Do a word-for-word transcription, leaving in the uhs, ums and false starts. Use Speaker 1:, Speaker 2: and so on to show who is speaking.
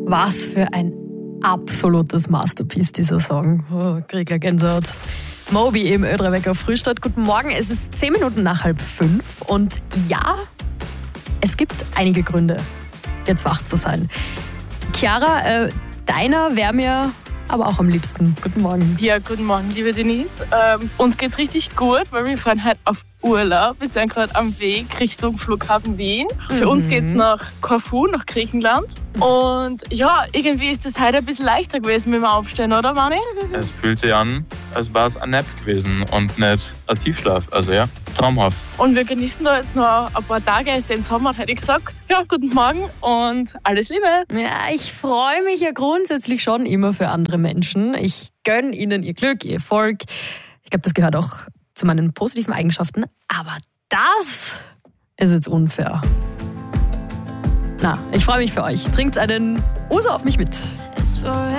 Speaker 1: Was für ein absolutes Masterpiece, dieser Song. Oh, krieg gleich Gänsehaut. Moby im Ö drei Wecker Frühstart. Guten Morgen, es ist zehn Minuten nach halb fünf. Und ja, es gibt einige Gründe, jetzt wach zu sein. Chiara, äh, deiner wäre mir aber auch am liebsten. Guten Morgen.
Speaker 2: Ja, guten Morgen, liebe Denise. Ähm, uns geht's richtig gut, weil wir fahren halt auf Urlaub. Wir sind gerade am Weg Richtung Flughafen Wien. Mhm. Für uns geht's nach Korfu, nach Griechenland. Und ja, irgendwie ist es heute ein bisschen leichter gewesen mit dem Aufstehen, oder Mani?
Speaker 3: Es fühlt sich an, als war es ein Nap gewesen und nicht ein Tiefschlaf. Also ja, traumhaft.
Speaker 2: Und wir genießen da jetzt noch ein paar Tage den Sommer, hätte ich gesagt. Ja, guten Morgen und alles Liebe.
Speaker 1: Ja, ich freue mich ja grundsätzlich schon immer für andere Menschen. Ich gönne ihnen ihr Glück, ihr Erfolg. Ich glaube, das gehört auch zu meinen positiven Eigenschaften. Aber das ist jetzt unfair. Na, ich freue mich für euch. Trinkt einen Uso auf mich mit.